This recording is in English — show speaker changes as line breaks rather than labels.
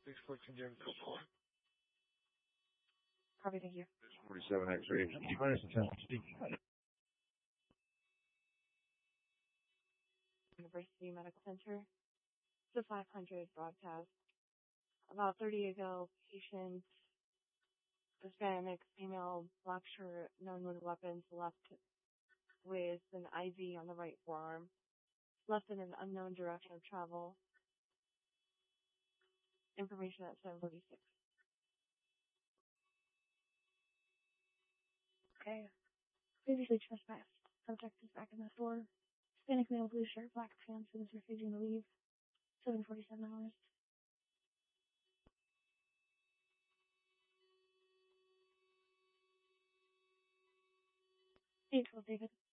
Thanks for continuing to call.
Copy, thank you.
47 X-ray. Minus 10 speaking.
University Medical Center. It's a 500 broadcast. About 30 ago, patient, Hispanic, female, black shirt, known with weapons, left with an IV on the right forearm, left in an unknown direction of travel. Information at 7:46. Okay. Previously trespassed. Subject is back in the store. Hispanic male, blue shirt, black pants, and is refusing to leave. 7:47 hours. 8:12, David.